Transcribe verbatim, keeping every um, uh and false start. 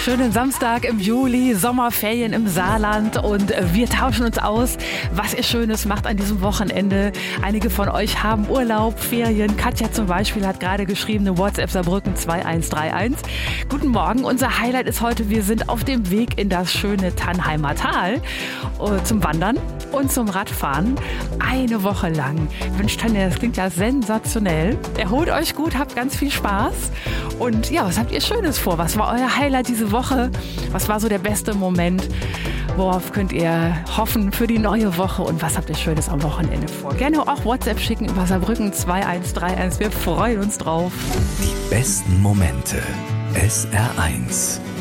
schönen Samstag im Juli, Sommerferien im Saarland und wir tauschen uns aus, was ihr Schönes macht an diesem Wochenende. Einige von euch haben Urlaub, Ferien. Katja zum Beispiel hat gerade geschrieben, eine WhatsApp Saarbrücken zwei eins drei eins. Guten Morgen, unser Highlight ist heute, wir sind auf dem Weg in das schöne Tannheimer Tal zum Wandern und zum Radfahren. Eine Woche lang. Mensch, Tanja, das klingt ja sensationell. Erholt euch gut, habt ganz viel Spaß. Und ja, was habt ihr Schönes vor? Was war euer Highlight diese Woche? Was war so der beste Moment? Worauf könnt ihr hoffen für die neue Woche? Und was habt ihr Schönes am Wochenende vor? Gerne auch WhatsApp schicken über Saarbrücken zwei eins drei eins. Wir freuen uns drauf. Die besten Momente. S R eins.